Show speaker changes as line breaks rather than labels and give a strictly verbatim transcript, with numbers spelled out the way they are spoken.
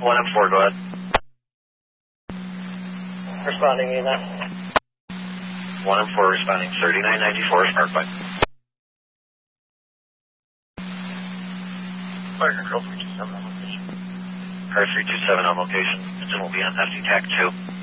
one M four, go ahead.
Responding, you know.
one M four responding, thirty-nine ninety-four, Sparkplug. Fire control three two seven on location. Car three two seven on location. Engine will be on S C TAC two.